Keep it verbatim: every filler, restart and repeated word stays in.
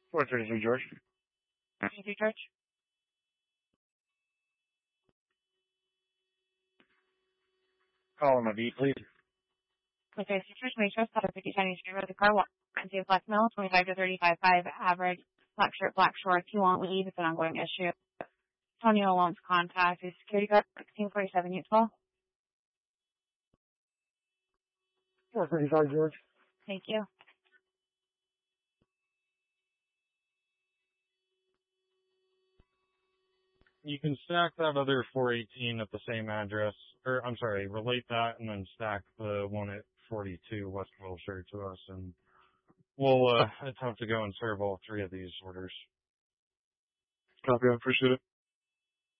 four thirty-three George. Thank you, George. Call him a beat, please. Okay, so George Matrix, fifty Chinese Street with the car, Wednesday Flex Mill, twenty-five to thirty-five five, average, black shirt, black shorts. You won't leave. It's an ongoing issue. Antonio wants contact. His security guard, sixteen forty-seven, Utah. twelve. four thirty-five George. Thank you. You can stack that other four eighteen at the same address, or I'm sorry, relate that and then stack the one at forty-two West Wilshire to us, and we'll uh, attempt to go and serve all three of these orders. Copy, I appreciate it.